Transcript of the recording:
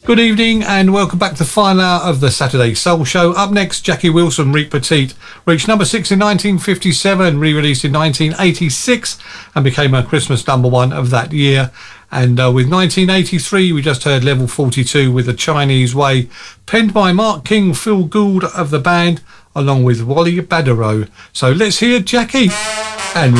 Good evening and welcome back to the final hour of the Saturday Soul Show. Up next, Jackie Wilson, Rick Petit, reached number 6 in 1957, re-released in 1986 and became a Christmas number one of that year. And with 1983, we just heard Level 42 with The Chinese Way, penned by Mark King, Phil Gould of the band, along with Wally Baderow. So let's hear Jackie and